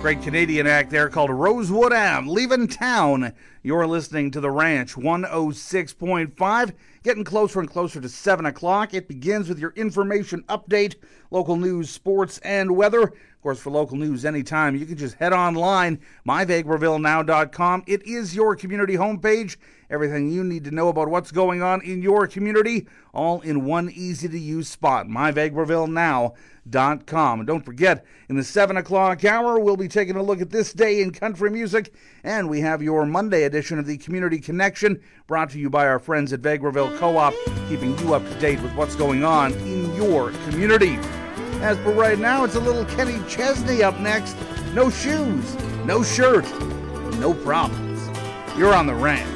Great Canadian act there called Rosewood Ave, leaving town. You're listening to The Ranch 106.5. Getting closer and closer to 7 o'clock. It begins with your information update, local news, sports, and weather. Of course, for local news anytime, you can just head online, myvegrevillenow.com. It is your community homepage. Everything you need to know about what's going on in your community, all in one easy-to-use spot, myvegrevillenow.com. And don't forget, in the 7 o'clock hour, we'll be taking a look at this day in country music, and we have your Monday edition of the Community Connection, brought to you by our friends at Vegreville Co-op, keeping you up to date with what's going on in your community. As for right now, it's a little Kenny Chesney up next. No shoes, no shirt, no problems. You're on The Ranch.